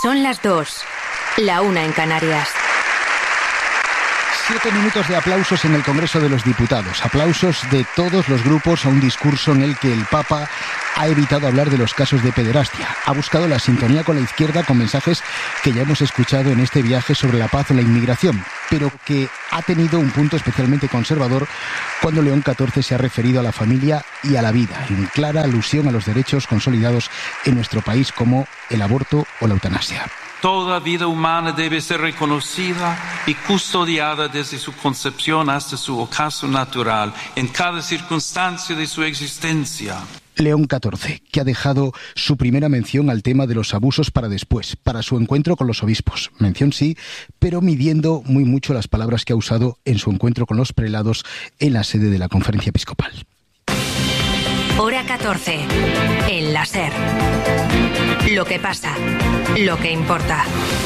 Son las 2, la 1 en Canarias. 7 minutos de aplausos en el Congreso de los Diputados. Aplausos de todos los grupos a un discurso en el que el Papa ha evitado hablar de los casos de pederastia. Ha buscado la sintonía con la izquierda con mensajes que ya hemos escuchado en este viaje sobre la paz o la inmigración, pero que ha tenido un punto especialmente conservador cuando León XIV se ha referido a la familia y a la vida, en clara alusión a los derechos consolidados en nuestro país como el aborto o la eutanasia. Toda vida humana debe ser reconocida y custodiada desde su concepción hasta su ocaso natural, en cada circunstancia de su existencia. León XIV, que ha dejado su primera mención al tema de los abusos para después, para su encuentro con los obispos. Mención sí, pero midiendo muy mucho las palabras que ha usado en su encuentro con los prelados en la sede de la Conferencia Episcopal. Hora 14. El la SER. Lo que pasa, lo que importa.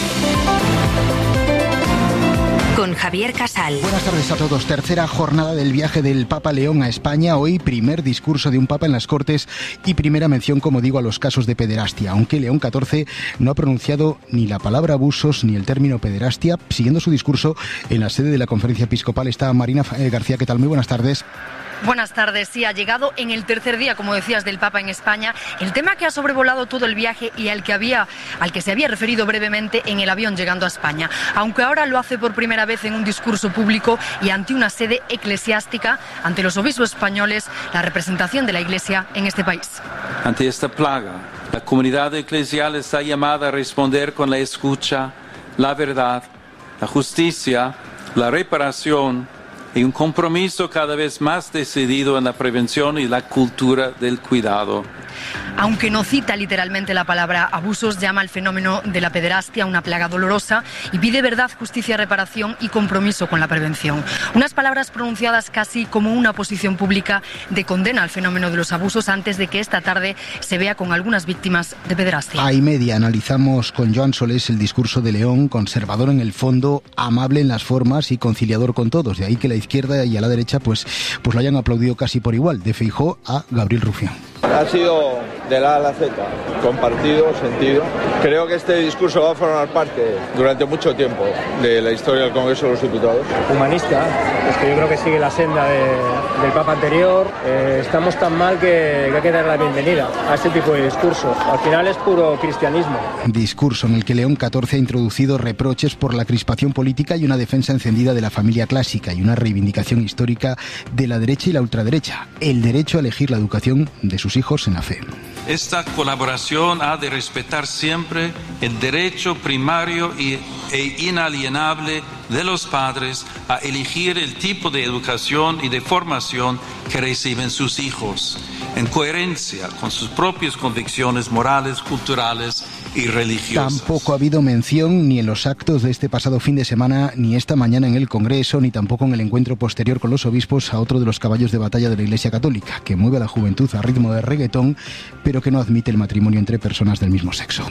Con Javier Casal. Buenas tardes a todos. Tercera jornada del viaje del Papa León a España. Hoy primer discurso de un Papa en las Cortes y primera mención, como digo, a los casos de pederastia. Aunque León XIV no ha pronunciado ni la palabra abusos ni el término pederastia. Siguiendo su discurso en la sede de la Conferencia Episcopal está Marina García. ¿Qué tal? Muy buenas tardes. Buenas tardes. Sí, ha llegado en el tercer día, como decías, del Papa en España, el tema que ha sobrevolado todo el viaje y al que se había referido brevemente en el avión llegando a España, aunque ahora lo hace por primera vez en un discurso público y ante una sede eclesiástica, ante los obispos españoles, la representación de la Iglesia en este país. Ante esta plaga, la comunidad eclesial está llamada a responder con la escucha, la verdad, la justicia, la reparación y un compromiso cada vez más decidido en la prevención y la cultura del cuidado. Aunque no cita literalmente la palabra abusos, llama al fenómeno de la pederastia una plaga dolorosa y pide verdad, justicia, reparación y compromiso con la prevención. Unas palabras pronunciadas casi como una posición pública de condena al fenómeno de los abusos antes de que esta tarde se vea con algunas víctimas de pederastia. A y media analizamos con Joan Solés el discurso de León, conservador en el fondo, amable en las formas y conciliador con todos. De ahí que la izquierda y a la derecha pues lo hayan aplaudido casi por igual, de Feijóo a Gabriel Rufián. Ha sido de la A a la Z, compartido, sentido. Creo que este discurso va a formar parte durante mucho tiempo de la historia del Congreso de los Diputados. Humanista, es que yo creo que sigue la senda del Papa anterior. Estamos tan mal que hay que dar la bienvenida a este tipo de discursos. Al final es puro cristianismo. Discurso en el que León XIV ha introducido reproches por la crispación política y una defensa encendida de la familia clásica y una reivindicación histórica de la derecha y la ultraderecha. El derecho a elegir la educación de sus hijos en la fe. Esta colaboración ha de respetar siempre el derecho primario e inalienable de los padres a elegir el tipo de educación y de formación que reciben sus hijos, en coherencia con sus propias convicciones morales, culturales y religiosas. Tampoco ha habido mención ni en los actos de este pasado fin de semana, ni esta mañana en el Congreso, ni tampoco en el encuentro posterior con los obispos a otro de los caballos de batalla de la Iglesia Católica, que mueve a la juventud a ritmo de reggaetón, pero que no admite el matrimonio entre personas del mismo sexo.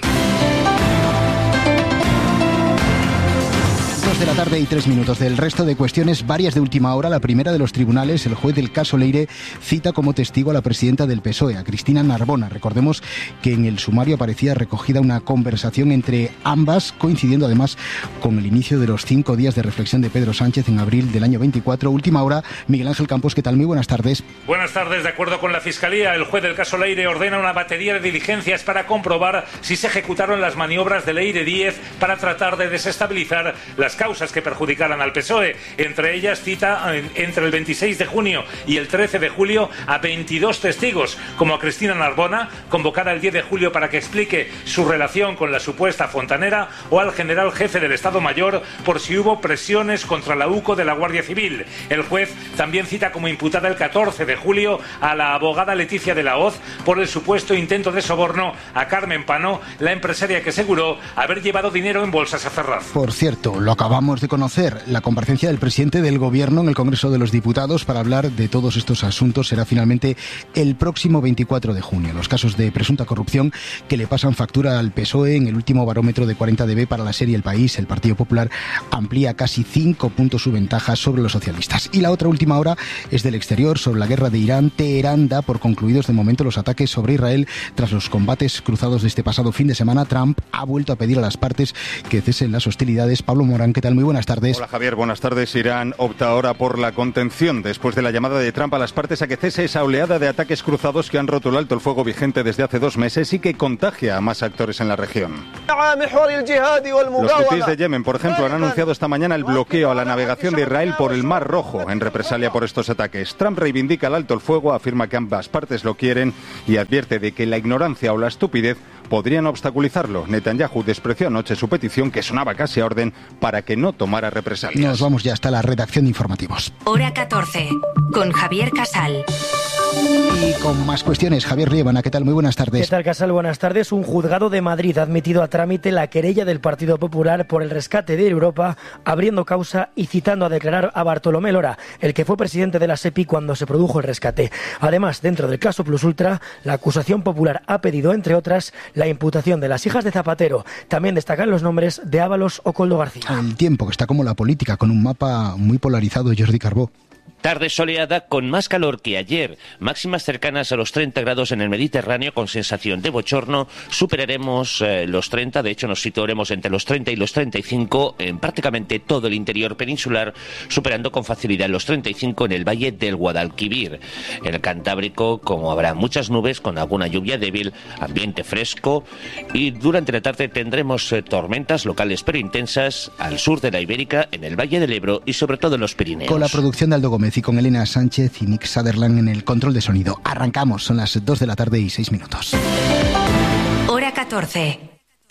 2 de la tarde y 3 minutos. Del resto de cuestiones, varias de última hora. La primera de los tribunales, el juez del caso Leire cita como testigo a la presidenta del PSOE, a Cristina Narbona. Recordemos que en el sumario aparecía recogida una conversación entre ambas, coincidiendo además con el inicio de los 5 días de reflexión de Pedro Sánchez en abril del año 24. Última hora, Miguel Ángel Campos, ¿qué tal? Muy buenas tardes. Buenas tardes. De acuerdo con la Fiscalía, el juez del caso Leire ordena una batería de diligencias para comprobar si se ejecutaron las maniobras de Leire Díez para tratar de desestabilizar las causas que perjudicaran al PSOE. Entre ellas cita entre el 26 de junio y el 13 de julio a 22 testigos, como a Cristina Narbona, convocada el 10 de julio para que explique su relación con la supuesta fontanera, o al general jefe del Estado Mayor por si hubo presiones contra la UCO de la Guardia Civil. El juez también cita como imputada el 14 de julio a la abogada Leticia de la Hoz por el supuesto intento de soborno a Carmen Pano, la empresaria que aseguró haber llevado dinero en bolsas a Ferraz. Por cierto, lo acabamos Acabamos de conocer la comparecencia del presidente del Gobierno en el Congreso de los Diputados para hablar de todos estos asuntos. Será finalmente el próximo 24 de junio. Los casos de presunta corrupción que le pasan factura al PSOE. En el último barómetro de 40DB para la serie El País, el Partido Popular amplía casi 5 puntos su ventaja sobre los socialistas. Y la otra última hora es del exterior, sobre la guerra de Irán. Teherán da por concluidos de momento los ataques sobre Israel. Tras los combates cruzados de este pasado fin de semana, Trump ha vuelto a pedir a las partes que cesen las hostilidades. Pablo Morán, ¿qué tal? Muy buenas tardes. Hola Javier, buenas tardes. Irán opta ahora por la contención después de la llamada de Trump a las partes a que cese esa oleada de ataques cruzados que han roto el alto el fuego vigente desde hace 2 meses y que contagia a más actores en la región. Los hutíes de Yemen, por ejemplo, han anunciado esta mañana el bloqueo a la navegación de Israel por el Mar Rojo en represalia por estos ataques. Trump reivindica el alto el fuego, afirma que ambas partes lo quieren y advierte de que la ignorancia o la estupidez podrían obstaculizarlo. Netanyahu despreció anoche su petición, que sonaba casi a orden, para que no tomara represalias. Nos vamos ya hasta la redacción de informativos. Hora 14, con Javier Casal. Y con más cuestiones, Javier Liébana, ¿qué tal? Muy buenas tardes. ¿Qué tal, Casal? Buenas tardes. Un juzgado de Madrid ha admitido a trámite la querella del Partido Popular por el rescate de Europa, abriendo causa y citando a declarar a Bartolomé Lora, el que fue presidente de la SEPI cuando se produjo el rescate. Además, dentro del caso Plus Ultra, la acusación popular ha pedido, entre otras, la imputación de las hijas de Zapatero. También destacan los nombres de Ábalos o Koldo García. El tiempo, que está como la política, con un mapa muy polarizado, Jordi Carbó. Tarde soleada con más calor que ayer, máximas cercanas a los 30 grados en el Mediterráneo con sensación de bochorno. Superaremos los 30, de hecho nos situaremos entre los 30 y los 35 en prácticamente todo el interior peninsular, superando con facilidad los 35 en el valle del Guadalquivir. En el Cantábrico, como habrá muchas nubes con alguna lluvia débil, ambiente fresco, y durante la tarde tendremos tormentas locales pero intensas al sur de la Ibérica, en el Valle del Ebro y sobre todo en los Pirineos. Con la producción de Aldo Gómez y con Elena Sánchez y Nick Sutherland en el control de sonido. Arrancamos, son las 2 de la tarde y 6 minutos. Hora 14.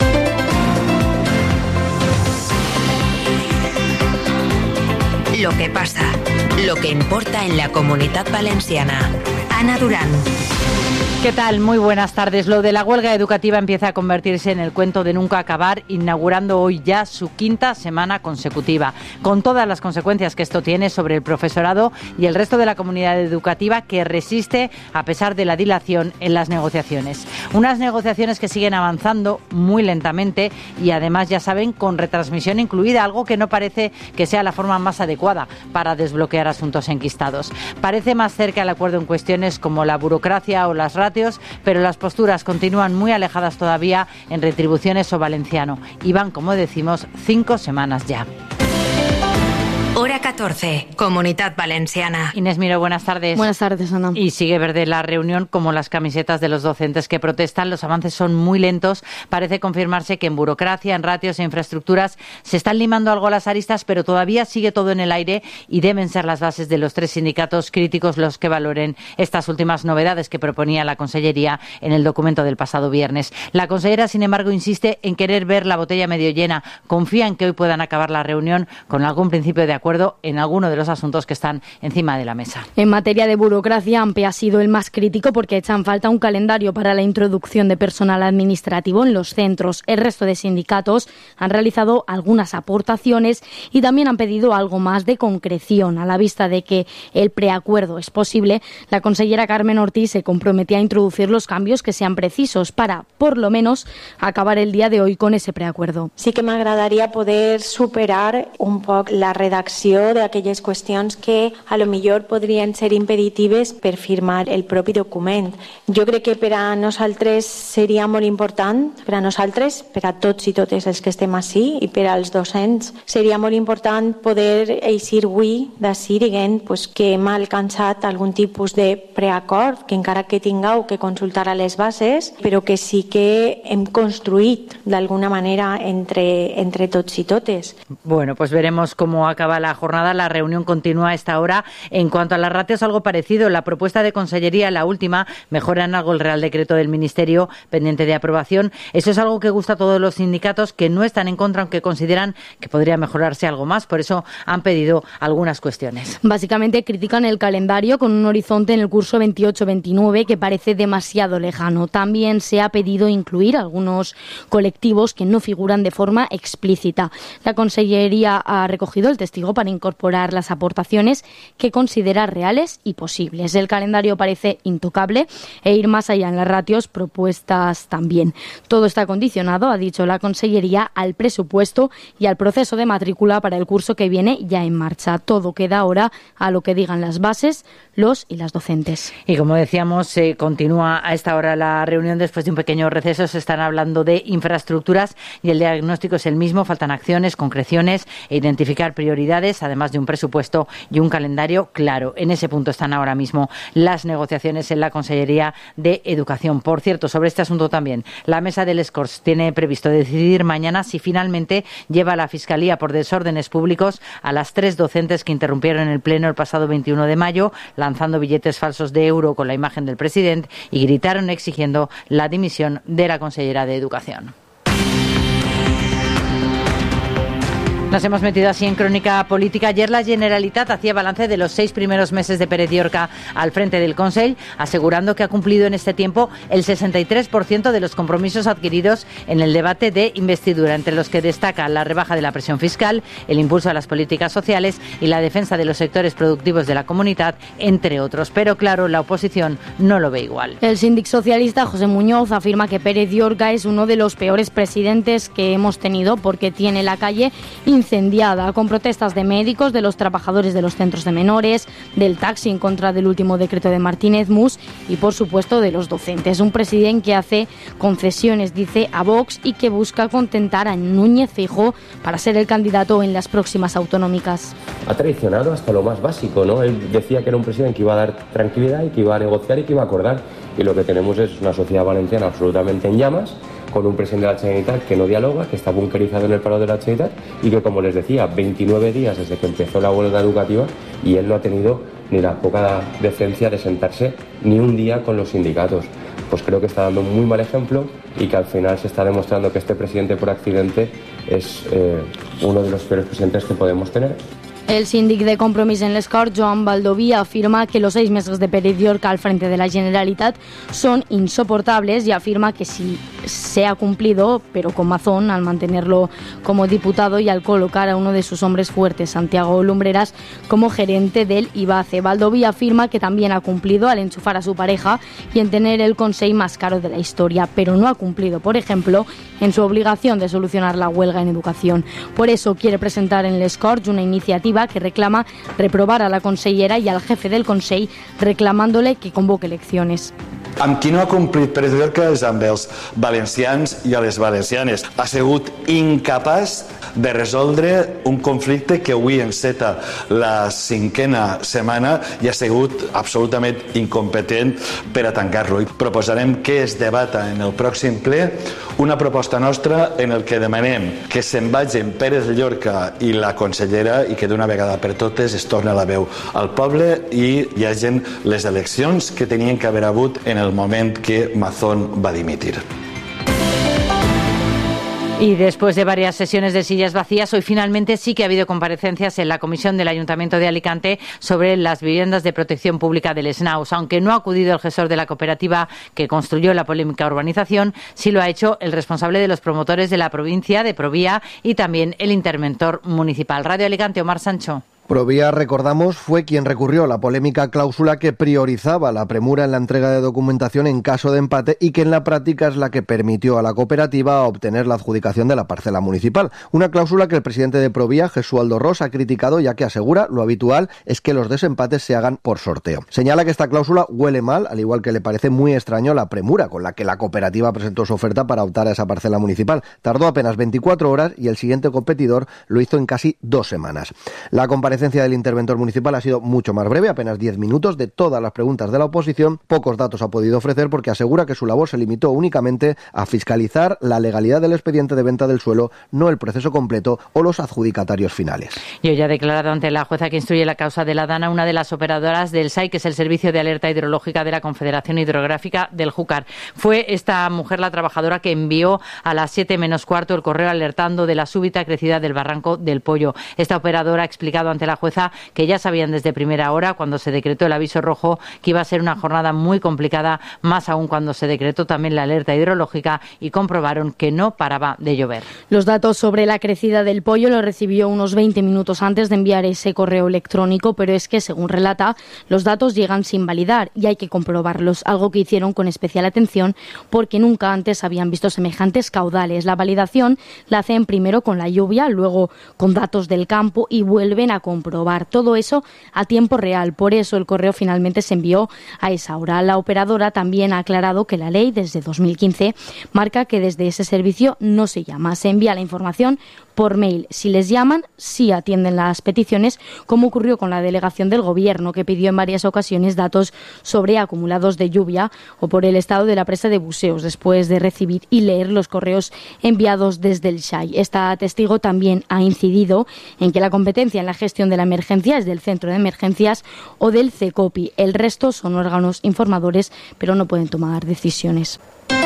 Lo que pasa, lo que importa en la Comunitat Valenciana. Ana Durán. ¿Qué tal? Muy buenas tardes. Lo de la huelga educativa empieza a convertirse en el cuento de nunca acabar, inaugurando hoy ya su 5ª semana consecutiva, con todas las consecuencias que esto tiene sobre el profesorado y el resto de la comunidad educativa, que resiste a pesar de la dilación en las negociaciones. Unas negociaciones que siguen avanzando muy lentamente y además, ya saben, con retransmisión incluida, algo que no parece que sea la forma más adecuada para desbloquear asuntos enquistados. Parece más cerca el acuerdo en cuestiones como la burocracia o las ratios, pero las posturas continúan muy alejadas todavía en retribuciones o valenciano y van, como decimos, 5 semanas ya. Hora 14, Comunitat Valenciana. Inés Miró, buenas tardes. Buenas tardes, Ana. Y sigue verde la reunión, como las camisetas de los docentes que protestan. Los avances son muy lentos. Parece confirmarse que en burocracia, en ratios e infraestructuras se están limando algo las aristas, pero todavía sigue todo en el aire y deben ser las bases de los 3 sindicatos críticos los que valoren estas últimas novedades que proponía la Consellería en el documento del pasado viernes. La consellera, sin embargo, insiste en querer ver la botella medio llena. Confía en que hoy puedan acabar la reunión con algún principio de acuerdo en alguno de los asuntos que están encima de la mesa. En materia de burocracia, AMPE ha sido el más crítico porque echan falta un calendario para la introducción de personal administrativo en los centros. El resto de sindicatos han realizado algunas aportaciones y también han pedido algo más de concreción. A la vista de que el preacuerdo es posible, la consellera Carmen Ortiz se comprometía a introducir los cambios que sean precisos para, por lo menos, acabar el día de hoy con ese preacuerdo. Sí que m'agradaria poder superar un poc la redacció d'aquelles qüestions que a lo millor podrien ser impeditives per firmar el propi document. Jo crec que per a nosaltres seria molt important, per a nosaltres, per a tots i totes els que estem ací i per als docents, seria molt important poder eixir avui d'ací dient que hem alcançat algun tipus de preacord, que encara que tingueu que consultar a les bases, però que sí que hem construït d'alguna manera entre tots i totes. Bueno, pues veremos cómo acaba toda la jornada. La reunión continúa a esta hora. En cuanto a las ratios, algo parecido. La propuesta de Consellería, la última, mejora en algo el Real Decreto del Ministerio pendiente de aprobación. Eso es algo que gusta a todos los sindicatos, que no están en contra, aunque consideran que podría mejorarse algo más. Por eso han pedido algunas cuestiones. Básicamente critican el calendario con un horizonte en el curso 28-29 que parece demasiado lejano. También se ha pedido incluir algunos colectivos que no figuran de forma explícita. La Consellería ha recogido el testigo para incorporar las aportaciones que considera reales y posibles. El calendario parece intocable e ir más allá en las ratios propuestas también. Todo está condicionado, ha dicho la Consellería, al presupuesto y al proceso de matrícula para el curso que viene ya en marcha. Todo queda ahora a lo que digan las bases, los y las docentes. Y como decíamos, continúa a esta hora la reunión después de un pequeño receso. Se están hablando de infraestructuras y el diagnóstico es el mismo. Faltan acciones, concreciones e identificar prioridades, además de un presupuesto y un calendario claro. En ese punto están ahora mismo las negociaciones en la Consellería de Educación. Por cierto, sobre este asunto también, la mesa del Escorts tiene previsto decidir mañana si finalmente lleva a la Fiscalía por desórdenes públicos a las 3 docentes que interrumpieron el pleno el pasado 21 de mayo, lanzando billetes falsos de euro con la imagen del presidente y gritaron exigiendo la dimisión de la consellera de Educación. Nos hemos metido así en crónica política. Ayer la Generalitat hacía balance de los 6 primeros meses de Pérez Llorca al frente del Consell, asegurando que ha cumplido en este tiempo el 63% de los compromisos adquiridos en el debate de investidura, entre los que destaca la rebaja de la presión fiscal, el impulso a las políticas sociales y la defensa de los sectores productivos de la comunidad, entre otros. Pero claro, la oposición no lo ve igual. El síndic socialista José Muñoz afirma que Pérez Llorca es uno de los peores presidentes que hemos tenido porque tiene la calle incendiada, con protestas de médicos, de los trabajadores de los centros de menores, del taxi en contra del último decreto de Martínez Mus y, por supuesto, de los docentes. Un presidente que hace concesiones, dice, a Vox y que busca contentar a Núñez Feijóo para ser el candidato en las próximas autonómicas. Ha traicionado hasta lo más básico, ¿no? Él decía que era un presidente que iba a dar tranquilidad y que iba a negociar y que iba a acordar. Y lo que tenemos es una sociedad valenciana absolutamente en llamas, con un presidente de la Generalitat que no dialoga, que está bunkerizado en el paro de la Generalitat y que, como les decía, 29 días desde que empezó la huelga educativa y él no ha tenido ni la poca decencia de sentarse ni un día con los sindicatos. Pues creo que está dando un muy mal ejemplo y que al final se está demostrando que este presidente por accidente es uno de los peores presidentes que podemos tener. El síndic de Compromís en les Corts, Joan Baldoví, afirma que los 6 meses de Pérez Llorca al frente de la Generalitat son insoportables y afirma que sí se ha cumplido, pero con mazón, al mantenerlo como diputado y al colocar a uno de sus hombres fuertes, Santiago Lumbreras, como gerente del IBACE. Baldoví afirma que también ha cumplido al enchufar a su pareja y en tener el Consell más caro de la historia, pero no ha cumplido, por ejemplo, en su obligación de solucionar la huelga en educación. Por eso quiere presentar en les Corts una iniciativa que reclama reprobar a la consellera y al jefe del Consell, reclamándole que convoque elecciones. Amb qui no ha complit Pérez Llorca és amb els valencians i a les valencianes. Ha sigut incapaç de resoldre un conflicte que avui enceta la 5a setmana i ha sigut absolutament incompetent per a tancar-lo. I proposarem que es debata en el pròxim ple una proposta nostra en el que demanem que se'n vagin Pérez Llorca i la consellera i que d'una vegada per totes es torni la veu al poble i hi hagin les eleccions que tenien que haver hagut en el moment que Mazón va dimitir. Y después de varias sesiones de sillas vacías, hoy finalmente sí que ha habido comparecencias en la comisión del Ayuntamiento de Alicante sobre las viviendas de protección pública del SNAUS. Aunque no ha acudido el gestor de la cooperativa que construyó la polémica urbanización, sí lo ha hecho el responsable de los promotores de la provincia de Provía y también el interventor municipal. Radio Alicante, Omar Sancho. Provía, recordamos, fue quien recurrió a la polémica cláusula que priorizaba la premura en la entrega de documentación en caso de empate y que en la práctica es la que permitió a la cooperativa obtener la adjudicación de la parcela municipal. Una cláusula que el presidente de Provía, Jesualdo Ros, ha criticado, ya que asegura lo habitual es que los desempates se hagan por sorteo. Señala que esta cláusula huele mal, al igual que le parece muy extraño la premura con la que la cooperativa presentó su oferta para optar a esa parcela municipal. Tardó apenas 24 horas y el siguiente competidor lo hizo en casi 2 semanas. La comparecencia comparecencia del interventor municipal ha sido mucho más breve, apenas 10 minutos. De todas las preguntas de la oposición, pocos datos ha podido ofrecer porque asegura que su labor se limitó únicamente a fiscalizar la legalidad del expediente de venta del suelo, no el proceso completo o los adjudicatarios finales. Y hoy ha declarado ante la jueza que instruye la causa de la Dana una de las operadoras del SAI, que es el Servicio de Alerta Hidrológica de la Confederación Hidrográfica del Júcar. Fue esta mujer la trabajadora que envió a las 7:15 el correo alertando de la súbita crecida del barranco del Pollo. Esta operadora ha explicado ante la jueza que ya sabían desde primera hora, cuando se decretó el aviso rojo, que iba a ser una jornada muy complicada, más aún cuando se decretó también la alerta hidrológica, y comprobaron que no paraba de llover. Los datos sobre la crecida del Pollo los recibió unos 20 minutos antes de enviar ese correo electrónico, pero es que, según relata, los datos llegan sin validar y hay que comprobarlos, algo que hicieron con especial atención porque nunca antes habían visto semejantes caudales. La validación la hacen primero con la lluvia, luego con datos del campo y vuelven a comprobar todo eso a tiempo real. Por eso el correo finalmente se envió a esa hora. La operadora también ha aclarado que la ley desde 2015 marca que desde ese servicio no se llama, se envía la información por mail. Si les llaman, sí atienden las peticiones, como ocurrió con la delegación del Gobierno, que pidió en varias ocasiones datos sobre acumulados de lluvia o por el estado de la presa de Buseos, después de recibir y leer los correos enviados desde el SAI. Esta testigo también ha incidido en que la competencia en la gestión de la emergencia es del Centro de Emergencias o del CECOPI. El resto son órganos informadores, pero no pueden tomar decisiones.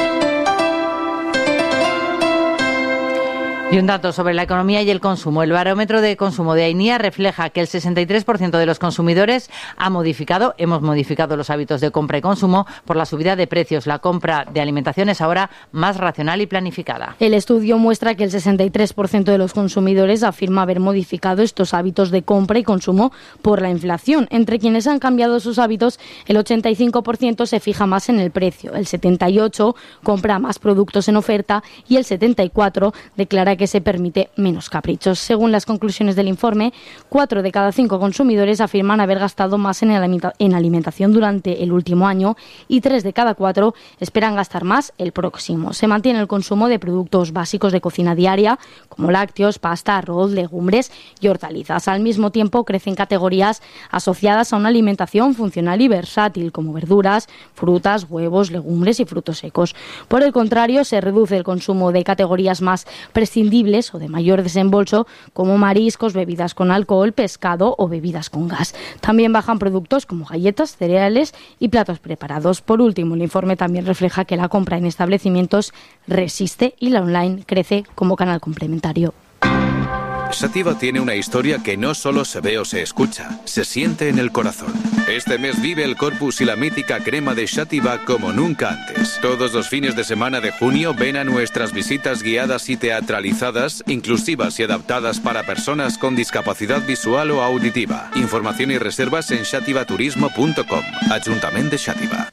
Y un dato sobre la economía y el consumo. El barómetro de consumo de AINIA refleja que el 63% de los consumidores hemos modificado los hábitos de compra y consumo por la subida de precios. La compra de alimentación es ahora más racional y planificada. El estudio muestra que el 63% de los consumidores afirma haber modificado estos hábitos de compra y consumo por la inflación. Entre quienes han cambiado sus hábitos, el 85% se fija más en el precio, el 78% compra más productos en oferta y el 74% declara que se permite menos caprichos. Según las conclusiones del informe, 4 de cada 5 consumidores afirman haber gastado más en alimentación durante el último año y 3 de cada 4 esperan gastar más el próximo. Se mantiene el consumo de productos básicos de cocina diaria, como lácteos, pasta, arroz, legumbres y hortalizas. Al mismo tiempo, crecen categorías asociadas a una alimentación funcional y versátil, como verduras, frutas, huevos, legumbres y frutos secos. Por el contrario, se reduce el consumo de categorías más prescindibles o de mayor desembolso, como mariscos, bebidas con alcohol, pescado o bebidas con gas. También bajan productos como galletas, cereales y platos preparados. Por último, el informe también refleja que la compra en establecimientos resiste y la online crece como canal complementario. Sativa tiene una historia que no solo se ve o se escucha, se siente en el corazón. Este mes vive el Corpus y la mítica crema de Sativa como nunca antes. Todos los fines de semana de junio ven a nuestras visitas guiadas y teatralizadas, inclusivas y adaptadas para personas con discapacidad visual o auditiva. Información y reservas en sativaturismo.com. Ayuntamiento de Sativa.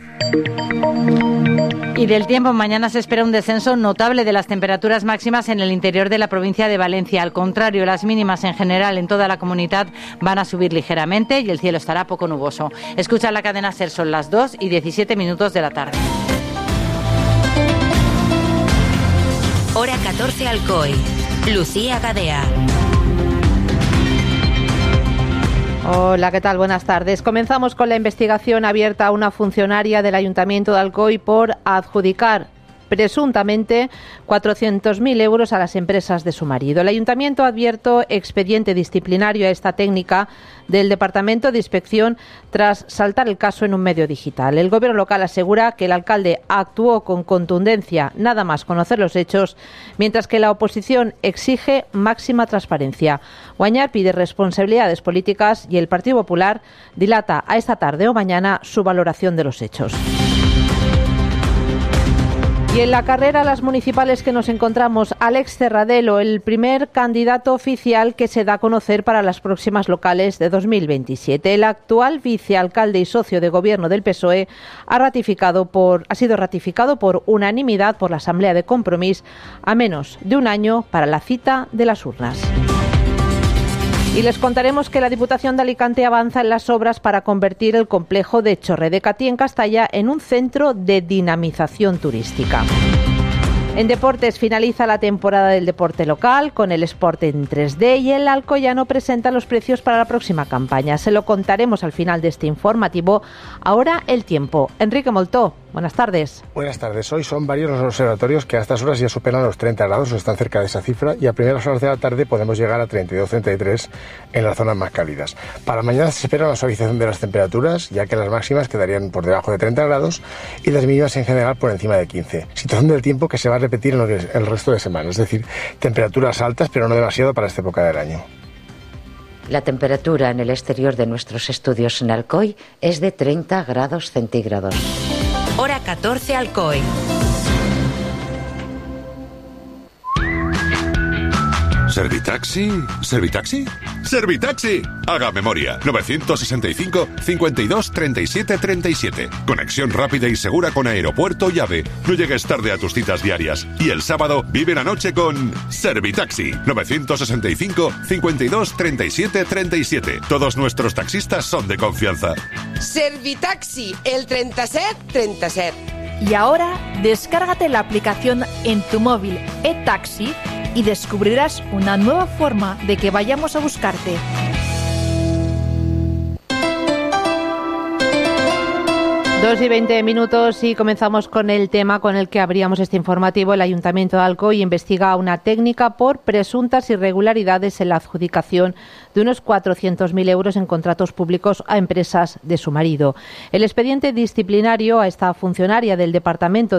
Y del tiempo, mañana se espera un descenso notable de las temperaturas máximas en el interior de la provincia de Valencia. Al contrario, las mínimas en general en toda la comunidad van a subir ligeramente y el cielo estará poco nuboso. Escucha la cadena SER, son las 2:17 de la tarde. Hora 14 Alcoy. Lucía Gadea. Hola, ¿qué tal? Buenas tardes. Comenzamos con la investigación abierta a una funcionaria del Ayuntamiento de Alcoy por adjudicar presuntamente 400.000 euros a las empresas de su marido. El Ayuntamiento ha abierto expediente disciplinario a esta técnica del Departamento de Inspección tras saltar el caso en un medio digital. El Gobierno local asegura que el alcalde actuó con contundencia nada más conocer los hechos, mientras que la oposición exige máxima transparencia. Guañar pide responsabilidades políticas y el Partido Popular dilata a esta tarde o mañana su valoración de los hechos. Y en la carrera a las municipales que nos encontramos, Alex Cerradelo, el primer candidato oficial que se da a conocer para las próximas locales de 2027. El actual vicealcalde y socio de gobierno del PSOE ha sido ratificado por unanimidad por la Asamblea de Compromís a menos de un año para la cita de las urnas. Y les contaremos que la Diputación de Alicante avanza en las obras para convertir el complejo de Chorre de Catí en Castalla en un centro de dinamización turística. En deportes finaliza la temporada del deporte local con el Sport en 3D y el Alcoyano presenta los precios para la próxima campaña. Se lo contaremos al final de este informativo. Ahora el tiempo. Enrique Moltó, buenas tardes. Buenas tardes. Hoy son varios los observatorios que a estas horas ya superan los 30 grados o están cerca de esa cifra, y a primeras horas de la tarde podemos llegar a 32-33 en las zonas más cálidas. Para mañana se espera una suavización de las temperaturas, ya que las máximas quedarían por debajo de 30 grados y las mínimas en general por encima de 15. Situación del tiempo que se va a repetir en el resto de semanas, es decir, temperaturas altas pero no demasiado para esta época del año. La temperatura en el exterior de nuestros estudios en Alcoy es de 30 grados centígrados. Hora 14 Alcoy. ¿Servitaxi? ¿Servitaxi? ¡Servitaxi! Haga memoria. 965 52 37 37. Conexión rápida y segura con aeropuerto y AVE. No llegues tarde a tus citas diarias. Y el sábado vive la noche con Servitaxi. 965 52 37 37. Todos nuestros taxistas son de confianza. Servitaxi, el 37 37. Y ahora, descárgate la aplicación en tu móvil eTaxi y descubrirás una nueva forma de que vayamos a buscarte. Dos y 20 minutos y comenzamos con el tema con el que abríamos este informativo. El Ayuntamiento de Alcoy investiga a una técnica por presuntas irregularidades en la adjudicación de unos 400.000 euros en contratos públicos a empresas de su marido. El expediente disciplinario a esta funcionaria del Departamento